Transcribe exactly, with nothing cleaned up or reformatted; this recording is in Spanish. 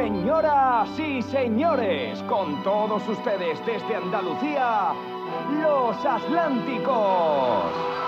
Señoras y señores, con todos ustedes desde Andalucía, los Atlánticos.